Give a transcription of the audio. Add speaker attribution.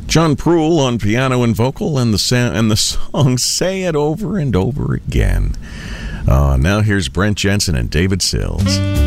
Speaker 1: John Proulx on piano and vocal, and the song Say It Over and Over Again. Now here's Brent Jensen and David Sills.